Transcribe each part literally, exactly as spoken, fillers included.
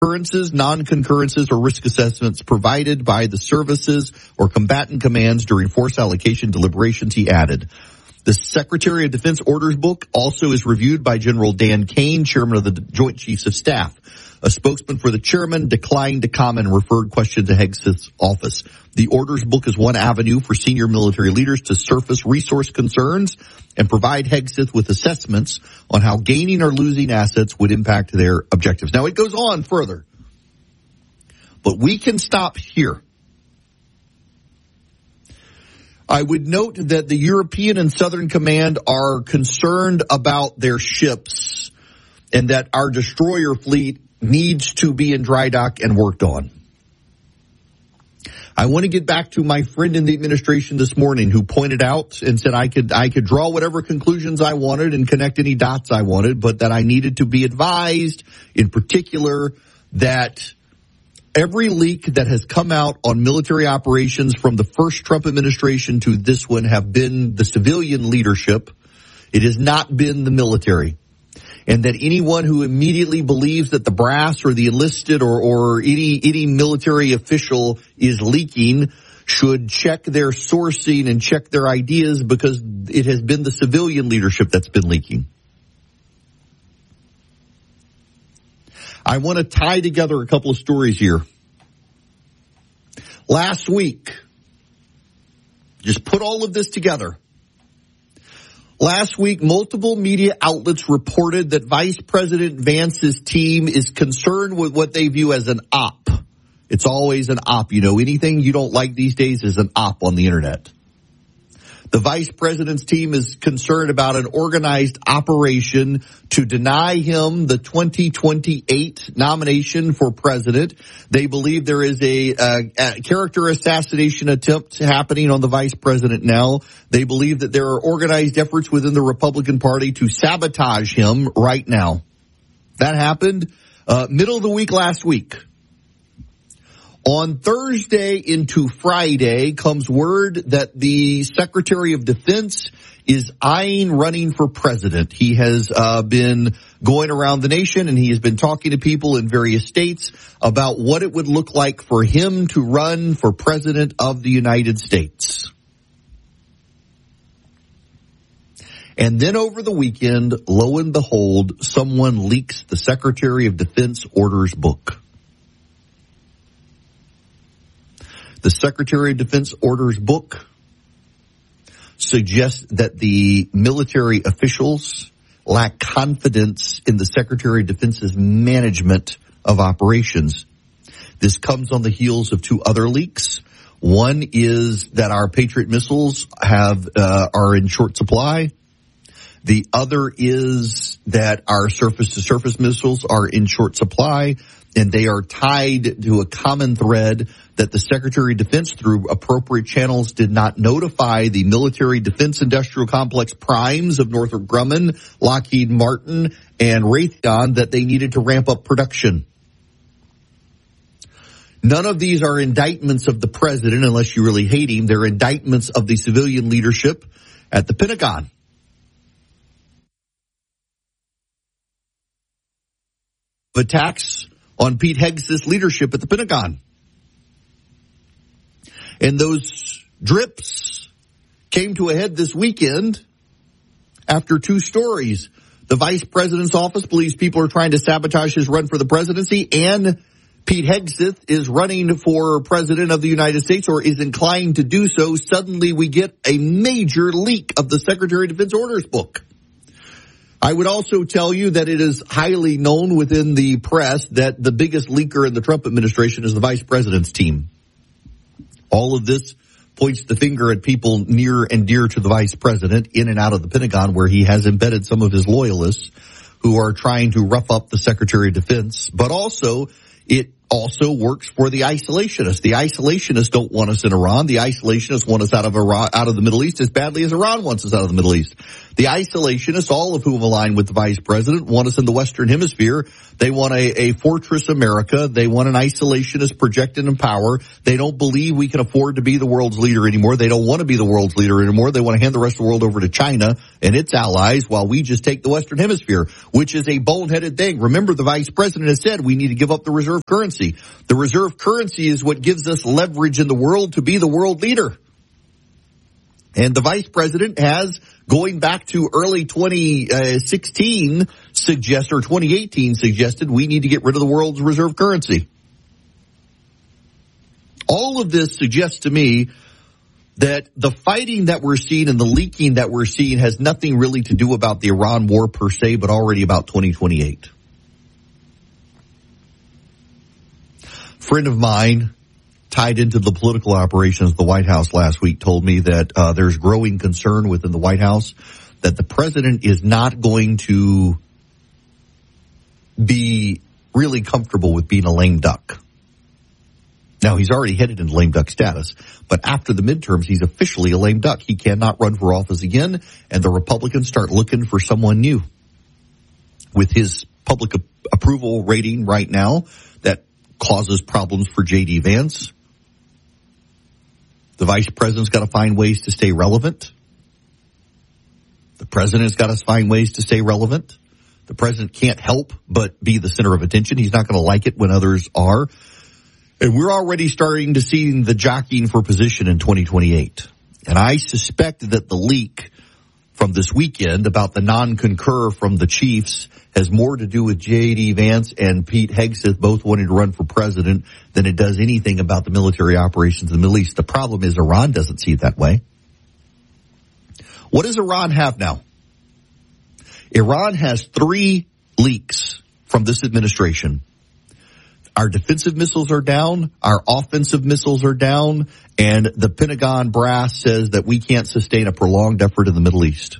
Concurrences, non-concurrences, or risk assessments provided by the services or combatant commands during force allocation deliberations, he added. The Secretary of Defense Orders Book also is reviewed by General Dan Kane, Chairman of the Joint Chiefs of Staff. A spokesman for the chairman declined to comment and referred questions to Hegseth's office. The Orders Book is one avenue for senior military leaders to surface resource concerns and provide Hegseth with assessments on how gaining or losing assets would impact their objectives. Now, it goes on further, but we can stop here. I would note that the European and Southern Command are concerned about their ships and that our destroyer fleet needs to be in dry dock and worked on. I want to get back to my friend in the administration this morning who pointed out and said I could I could draw whatever conclusions I wanted and connect any dots I wanted, but that I needed to be advised in particular that every leak that has come out on military operations from the first Trump administration to this one have been the civilian leadership. It has not been the military. And that anyone who immediately believes that the brass or the enlisted or, or any, any military official is leaking should check their sourcing and check their ideas, because it has been the civilian leadership that's been leaking. I want to tie together a couple of stories here. Last week, just put all of this together. Last week, multiple media outlets reported that Vice President Vance's team is concerned with what they view as an op. It's always an op. You know, anything you don't like these days is an op on the internet. The vice president's team is concerned about an organized operation to deny him the twenty twenty-eight nomination for president. They believe there is a, a, a character assassination attempt happening on the vice president now. They believe that there are organized efforts within the Republican Party to sabotage him right now. That happened uh, middle of the week last week. On Thursday into Friday comes word that the Secretary of Defense is eyeing running for president. He has uh, been going around the nation and he has been talking to people in various states about what it would look like for him to run for president of the United States. And then over the weekend, lo and behold, someone leaks the Secretary of Defense Orders Book. The Secretary of Defense Orders Book suggests that the military officials lack confidence in the Secretary of Defense's management of operations. This comes on the heels of two other leaks. One is that our Patriot missiles have uh, are in short supply. The other is that our surface-to-surface missiles are in short supply, and they are tied to a common thread that the Secretary of Defense, through appropriate channels, did not notify the military defense industrial complex primes of Northrop Grumman, Lockheed Martin, and Raytheon that they needed to ramp up production. None of these are indictments of the president, unless you really hate him. They're indictments of the civilian leadership at the Pentagon. Attacks on Pete Hegseth's leadership at the Pentagon. And those drips came to a head this weekend after two stories. The vice president's office believes people are trying to sabotage his run for the presidency, and Pete Hegseth is running for president of the United States, or is inclined to do so. Suddenly we get a major leak of the Secretary of Defense Orders Book. I would also tell you that it is highly known within the press that the biggest leaker in the Trump administration is the vice president's team. All of this points the finger at people near and dear to the vice president in and out of the Pentagon, where he has embedded some of his loyalists who are trying to rough up the Secretary of Defense. But also, it also works for the isolationists. The isolationists don't want us in Iran. The isolationists want us out of Iran, out of the Middle East as badly as Iran wants us out of the Middle East. The The isolationists, all of whom align with the vice president, want us in the Western Hemisphere. They want a, a fortress America. They want an isolationist projected in power. They don't believe we can afford to be the world's leader anymore. They don't want to be the world's leader anymore. They want to hand the rest of the world over to China and its allies while we just take the Western Hemisphere, which is a boneheaded thing. Remember, the vice president has said we need to give up the reserve currency. The reserve currency is what gives us leverage in the world to be the world leader. And the vice president has, going back to early twenty sixteen, suggest, or twenty eighteen suggested we need to get rid of the world's reserve currency. All of this suggests to me that the fighting that we're seeing and the leaking that we're seeing has nothing really to do about the Iran war per se, but already about twenty twenty-eight. Friend of mine, tied into the political operations of the White House last week, told me that uh, there's growing concern within the White House that the president is not going to be really comfortable with being a lame duck. Now, he's already headed into lame duck status, but after the midterms, he's officially a lame duck. He cannot run for office again, and the Republicans start looking for someone new. With his public a- approval rating right now, that causes problems for J D. Vance. The vice president's got to find ways to stay relevant. The president's got to find ways to stay relevant. The president can't help but be the center of attention. He's not going to like it when others are. And we're already starting to see the jockeying for position in twenty twenty-eight. And I suspect that the leak from this weekend about the non-concur from the Chiefs has more to do with J D. Vance and Pete Hegseth both wanting to run for president than it does anything about the military operations in the Middle East. The problem is Iran doesn't see it that way. What does Iran have now? Iran has three leaks from this administration. Our defensive missiles are down, our offensive missiles are down, and the Pentagon brass says that we can't sustain a prolonged effort in the Middle East.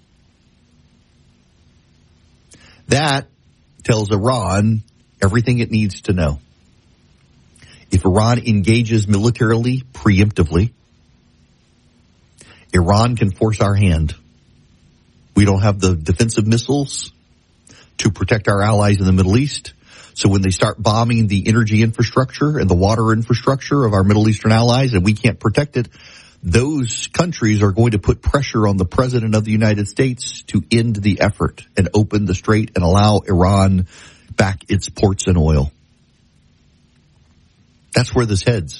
That tells Iran everything it needs to know. If Iran engages militarily, preemptively, Iran can force our hand. We don't have the defensive missiles to protect our allies in the Middle East. So when they start bombing the energy infrastructure and the water infrastructure of our Middle Eastern allies and we can't protect it, those countries are going to put pressure on the president of the United States to end the effort and open the strait and allow Iran back its ports and oil. That's where this heads.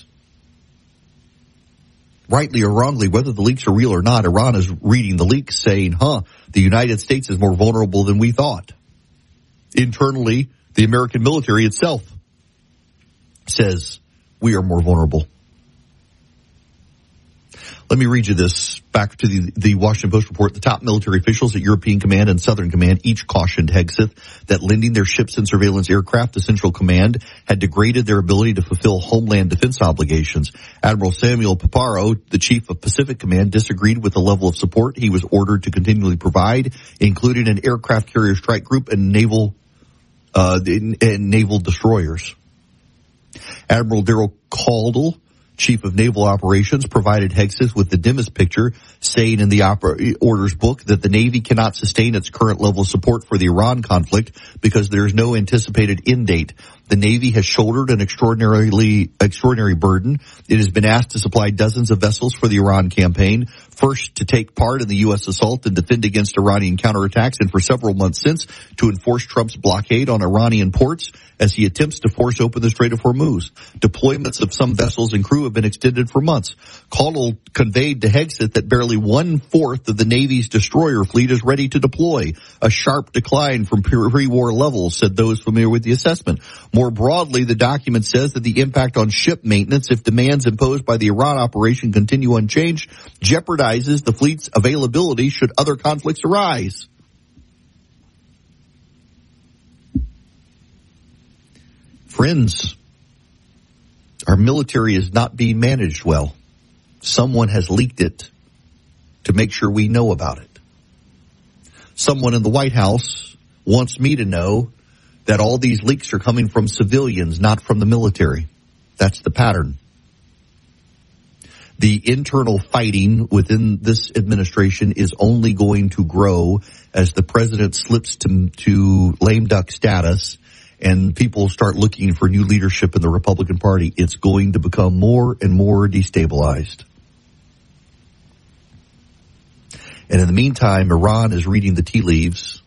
Rightly or wrongly, whether the leaks are real or not, Iran is reading the leaks saying, huh, the United States is more vulnerable than we thought. Internally, the American military itself says we are more vulnerable. Let me read you this. Back to the, the Washington Post report. The top military officials at European Command and Southern Command each cautioned Hegseth that lending their ships and surveillance aircraft to Central Command had degraded their ability to fulfill homeland defense obligations. Admiral Samuel Paparo, the chief of Pacific Command, disagreed with the level of support he was ordered to continually provide, including an aircraft carrier strike group and naval uh, and naval destroyers. Admiral Daryl Caldwell, Chief of Naval Operations, provided Hegseth with the dimmest picture, saying in the oper- orders book that the Navy cannot sustain its current level of support for the Iran conflict because there is no anticipated end date. The Navy has shouldered an extraordinarily extraordinary burden. It has been asked to supply dozens of vessels for the Iran campaign, first to take part in the U S assault and defend against Iranian counterattacks, and for several months since to enforce Trump's blockade on Iranian ports as he attempts to force open the Strait of Hormuz. Deployments of some vessels and crew have been extended for months. Caldwell conveyed to Hegseth that barely one-fourth of the Navy's destroyer fleet is ready to deploy, a sharp decline from pre-war levels, said those familiar with the assessment. More broadly, the document says that the impact on ship maintenance, if demands imposed by the Iran operation continue unchanged, jeopardizes the fleet's availability should other conflicts arise. Friends, our military is not being managed well. Someone has leaked it to make sure we know about it. Someone in the White House wants me to know that all these leaks are coming from civilians, not from the military. That's the pattern. The internal fighting within this administration is only going to grow as the president slips to, to lame duck status and people start looking for new leadership in the Republican Party. It's going to become more and more destabilized. And in the meantime, Iran is reading the tea leaves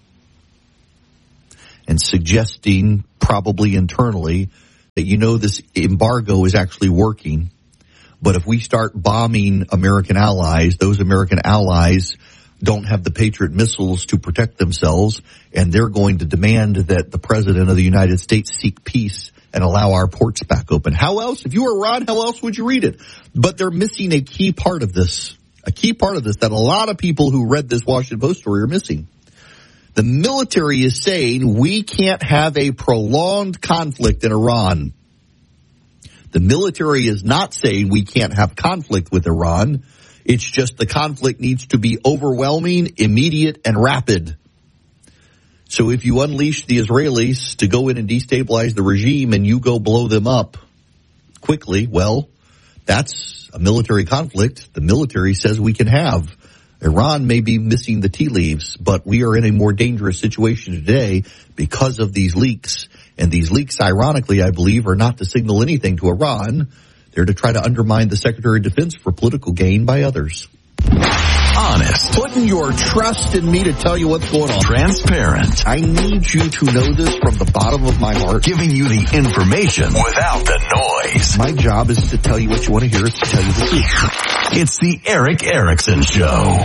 and suggesting, probably internally, that, you know, this embargo is actually working. But if we start bombing American allies, those American allies don't have the Patriot missiles to protect themselves, and they're going to demand that the President of the United States seek peace and allow our ports back open. How else? If you were Iran, how else would you read it? But they're missing a key part of this, a key part of this that a lot of people who read this Washington Post story are missing. The military is saying we can't have a prolonged conflict in Iran. The military is not saying we can't have conflict with Iran. It's just the conflict needs to be overwhelming, immediate, and rapid. So if you unleash the Israelis to go in and destabilize the regime and you go blow them up quickly, well, that's a military conflict the military says we can have. Iran may be missing the tea leaves, but we are in a more dangerous situation today because of these leaks. And these leaks, ironically, I believe, are not to signal anything to Iran. They're to try to undermine the Secretary of Defense for political gain by others. Honest. Putting your trust in me to tell you what's going on. Transparent. I need you to know this from the bottom of my heart. Giving you the information without the noise. My job is to tell you what you want to hear, is to tell you the truth. It's the Erick Erickson Show.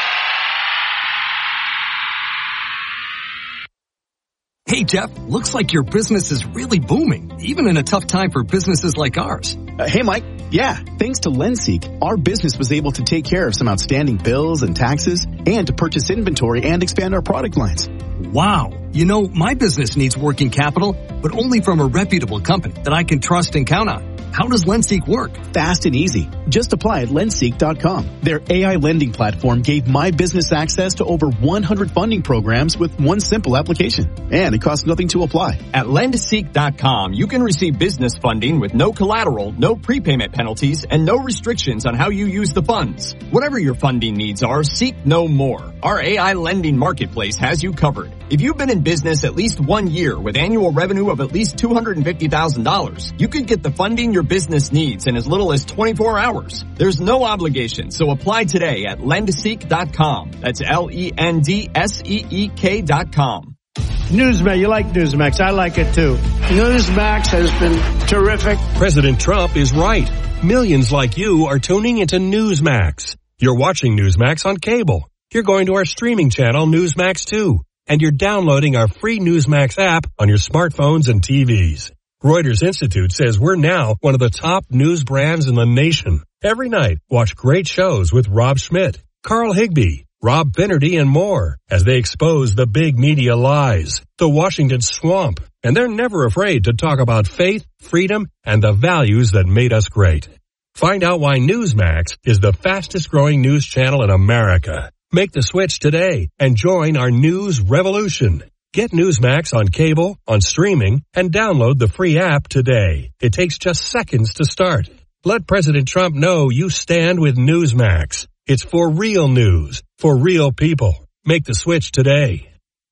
Hey, Jeff, looks like your business is really booming, even in a tough time for businesses like ours. Uh, hey, Mike. Yeah, thanks to LendSeek, our business was able to take care of some outstanding bills and taxes and to purchase inventory and expand our product lines. Wow. You know, my business needs working capital, but only from a reputable company that I can trust and count on. How does LendSeek work? Fast and easy. Just apply at lendseek dot com. Their A I lending platform gave my business access to over one hundred funding programs with one simple application. And it costs nothing to apply. At lendseek dot com, you can receive business funding with no collateral, no prepayment penalties, and no restrictions on how you use the funds. Whatever your funding needs are, seek no more. Our A I lending marketplace has you covered. If you've been in business at least one year with annual revenue of at least two hundred fifty thousand dollars, you could get the funding your business needs in as little as twenty-four hours. There's no obligation, so apply today at lendseek dot com. That's L E N D S E E K dot com. Newsmax, you like Newsmax. I like it too. Newsmax has been terrific. President Trump is right. Millions like you are tuning into Newsmax. You're watching Newsmax on cable. You're going to our streaming channel, Newsmax two. And you're downloading our free Newsmax app on your smartphones and T Vs. Reuters Institute says we're now one of the top news brands in the nation. Every night, watch great shows with Rob Schmidt, Carl Higbie, Rob Finnerty, and more as they expose the big media lies, the Washington swamp. And they're never afraid to talk about faith, freedom, and the values that made us great. Find out why Newsmax is the fastest growing news channel in America. Make the switch today and join our news revolution. Get Newsmax on cable, on streaming, and download the free app today. It takes just seconds to start. Let President Trump know you stand with Newsmax. It's for real news, for real people. Make the switch today.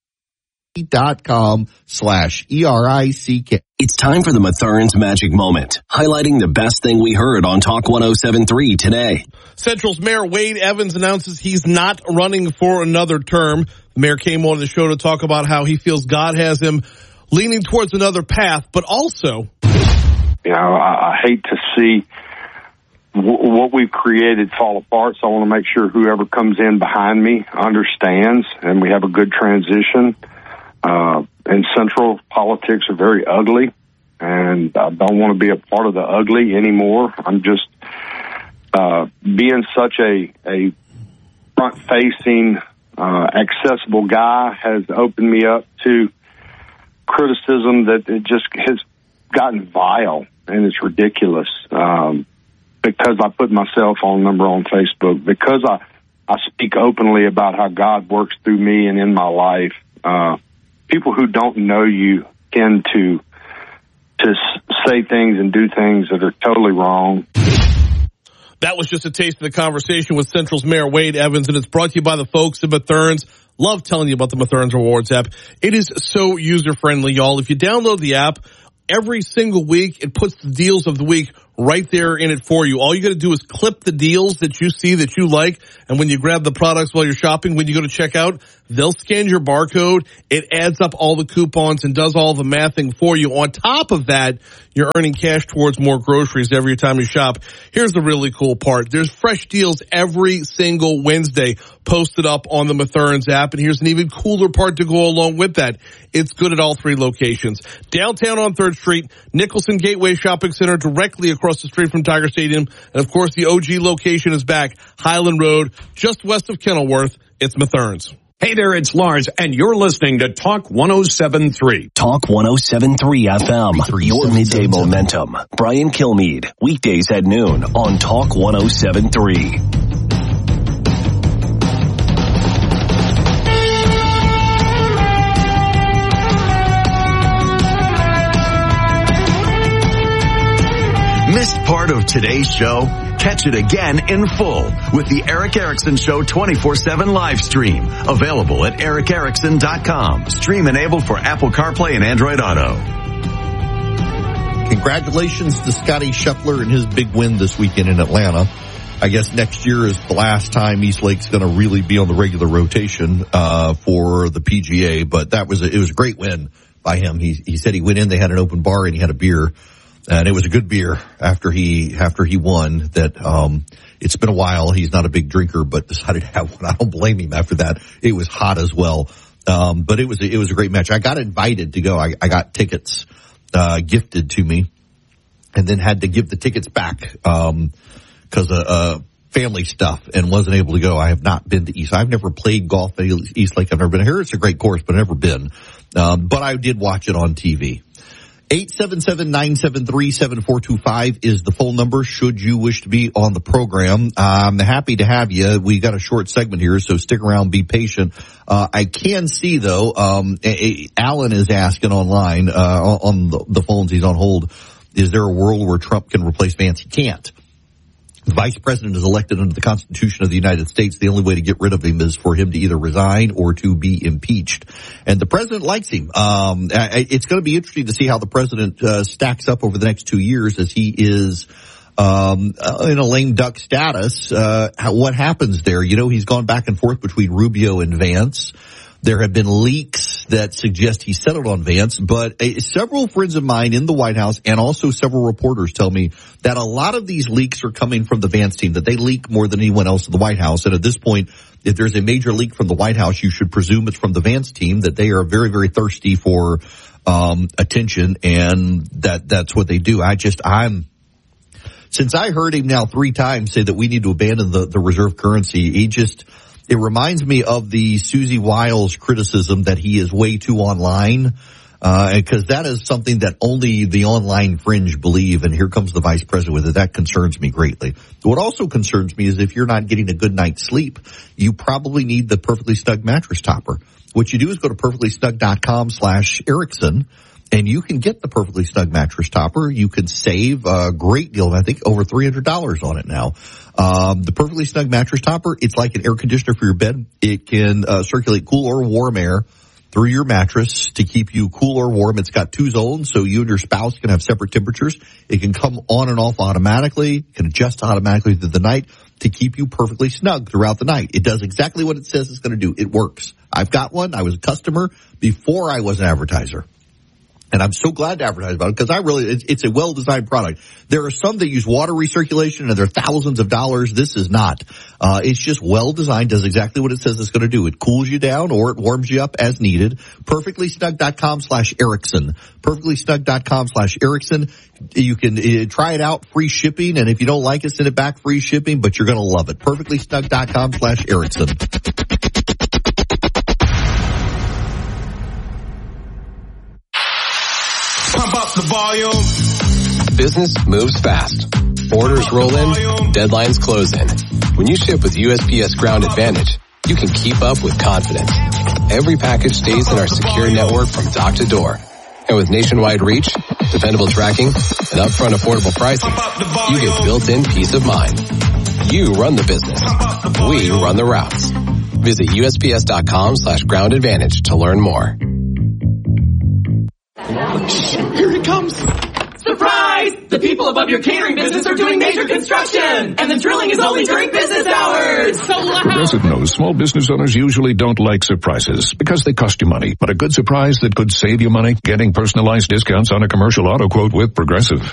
Dot com slash E R I C K. It's time for the Mathurin's Magic Moment, highlighting the best thing we heard on Talk one oh seven point three today. Central's Mayor Wade Evans announces he's not running for another term. The mayor came on the show to talk about how he feels God has him leaning towards another path, but also, you know, I, I hate to see w- what we've created fall apart, so I want to make sure whoever comes in behind me understands and we have a good transition. Uh, and Central politics are very ugly, and I don't want to be a part of the ugly anymore. I'm just uh, being such a, a front-facing, uh, accessible guy has opened me up to criticism that it just has gotten vile, and it's ridiculous. Um, because I put my cell phone number on Facebook, because I, I speak openly about how God works through me and in my life, uh, people who don't know you tend to to say things and do things that are totally wrong. That was just a taste of the conversation with Central's Mayor Wade Evans, and it's brought to you by the folks at Matherns. Love telling you about the Matherns Rewards app. It is so user-friendly, y'all. If you download the app, every single week, it puts the deals of the week right there in it for you. All you got to do is clip the deals that you see that you like, and when you grab the products while you're shopping, when you go to checkout, they'll scan your barcode. It adds up all the coupons and does all the mathing for you. On top of that, you're earning cash towards more groceries every time you shop. Here's the really cool part. There's fresh deals every single Wednesday posted up on the Matherns app, and here's an even cooler part to go along with that. It's good at all three locations. Downtown on third Street, Nicholson Gateway Shopping Center directly across the street from Tiger Stadium, and of course the O G location is back, Highland Road, just west of Kenilworth. It's Matherns. Hey there, it's Lars, and you're listening to Talk one oh seven point three. Talk one oh seven point three F M, your midday momentum. Brian Kilmeade, weekdays at noon on Talk one oh seven point three. Missed part of today's show? Catch it again in full with the Eric Erickson Show twenty-four seven live stream. Available at eric erickson dot com. Stream enabled for Apple CarPlay and Android Auto. Congratulations to Scotty Scheffler and his big win this weekend in Atlanta. I guess next year is the last time East Lake's going to really be on the regular rotation uh for the P G A, but that was a, it was a great win by him. He he said he went in, they had an open bar, and he had a beer. And it was a good beer after he, after he won that, um, it's been a while. He's not a big drinker, but decided to have one. I don't blame him after that. It was hot as well. Um, but it was, it was a great match. I got invited to go. I, I got tickets, uh, gifted to me and then had to give the tickets back, um, cause of, uh, family stuff and wasn't able to go. I have not been to East. I've never played golf at East Lake. I've never been here. It's a great course, but I've never been. Um, but I did watch it on T V. eight seven seven, nine seven three, seven four two five is the phone number should you wish to be on the program. I'm happy to have you. We got a short segment here, so stick around, be patient. Uh, I can see though, um, a- a- Alan is asking online, uh, on the, the phones, he's on hold. Is there a world where Trump can replace Vance? He can't. The vice president is elected under the Constitution of the United States. The only way to get rid of him is for him to either resign or to be impeached. And the president likes him. Um, it's going to be interesting to see how the president uh, stacks up over the next two years as he is um, in a lame duck status. Uh, how, what happens there? You know, he's gone back and forth between Rubio and Vance. There have been leaks that suggest he settled on Vance, but uh, several friends of mine in the White House and also several reporters tell me that a lot of these leaks are coming from the Vance team, that they leak more than anyone else in the White House. And at this point, if there's a major leak from the White House, you should presume it's from the Vance team, that they are very, very thirsty for um attention, and that that's what they do. I just, I'm, since I heard him now three times say that we need to abandon the, the reserve currency, he just... It reminds me of the Susie Wiles criticism that he is way too online, uh, because that is something that only the online fringe believe, and here comes the vice president with it. That concerns me greatly. What also concerns me is if you're not getting a good night's sleep, you probably need the Perfectly Snug mattress topper. What you do is go to perfectly snug dot com slash Erickson, and you can get the Perfectly Snug mattress topper. You can save a great deal, I think over three hundred dollars on it now. Um, the Perfectly Snug mattress topper, it's like an air conditioner for your bed. It can uh, circulate cool or warm air through your mattress to keep you cool or warm. It's got two zones, so you and your spouse can have separate temperatures. It can come on and off automatically, it can adjust automatically through the night to keep you perfectly snug throughout the night. It does exactly what it says it's going to do. It works. I've got one. I was a customer before I was an advertiser. And I'm so glad to advertise about it because I really, it's, it's a well-designed product. There are some that use water recirculation and they're thousands of dollars. This is not. Uh, it's just well-designed, does exactly what it says it's going to do. It cools you down or it warms you up as needed. perfectly snug dot com slash Erickson. perfectly snug dot com slash Erickson. You can uh, try it out, free shipping. And if you don't like it, send it back, free shipping, but you're going to love it. perfectly snug dot com slash Erickson. Pump up the volume. Business moves fast. Orders roll in, deadlines close in. When you ship with U S P S Ground Advantage, you can keep up with confidence. Every package stays in our secure network from dock to door. And with nationwide reach, dependable tracking, and upfront affordable pricing, you get built-in peace of mind. You run the business. We run the routes. Visit USPS.com slash ground advantage to learn more. Here it comes. Surprise! The people above your catering business are doing major construction, and the drilling is only during business hours. So loud. Progressive knows small business owners usually don't like surprises because they cost you money. But a good surprise that could save you money? Getting personalized discounts on a commercial auto quote with Progressive.